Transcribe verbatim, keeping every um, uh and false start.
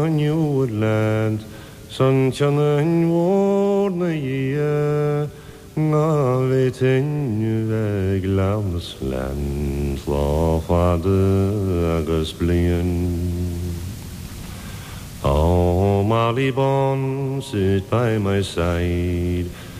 an woodland, sunshine and warna ye, navet in the glamless land, for father agus blian. Oh, Molly Bon, sit by my side.